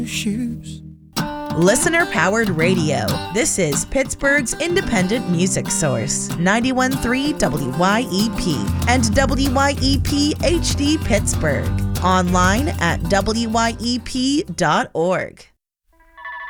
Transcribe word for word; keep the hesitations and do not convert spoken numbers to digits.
shoes. Listener Powered Radio. This is Pittsburgh's independent music source, ninety-one point three W Y E P and W Y E P H D Pittsburgh. Online at W Y E P dot org.